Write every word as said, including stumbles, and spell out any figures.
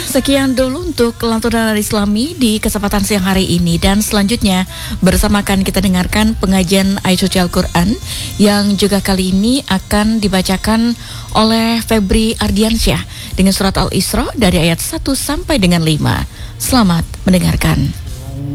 sekian dulu untuk lantunan Islami di kesempatan siang hari ini. Dan selanjutnya bersamakan kita dengarkan pengajian ayat suci Al-Quran yang juga kali ini akan dibacakan oleh Febri Ardiansyah dengan surat Al-Isra dari ayat satu sampai dengan lima. Selamat mendengarkan.